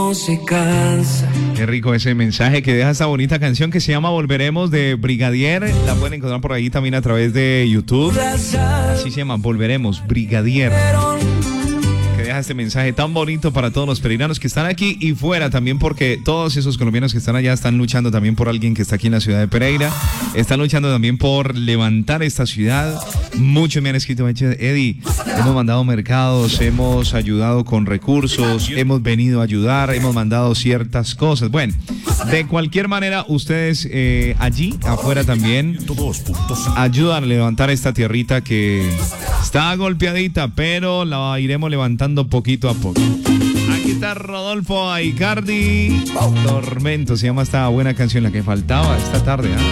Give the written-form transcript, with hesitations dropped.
no se cansa. Qué rico ese mensaje que deja esta bonita canción que se llama Volveremos de Brigadier. La pueden encontrar por ahí también a través de YouTube. Así se llama, Volveremos, Brigadier. Que deja este mensaje tan bonito para todos los peregrinos que están aquí y fuera también, porque todos esos colombianos que están allá están luchando también por alguien que está aquí en la ciudad de Pereira. Están luchando también por levantar esta ciudad. Muchos me han escrito, Eddie, hemos mandado mercados, hemos ayudado con recursos, hemos venido a ayudar, hemos mandado ciertas cosas. Bueno, de cualquier manera, ustedes allí afuera también ayudan a levantar esta tierrita que está golpeadita, pero la iremos levantando poquito a poco. Aquí está Rodolfo Aicardi. Tormento se llama esta buena canción, la que faltaba esta tarde, ¿eh?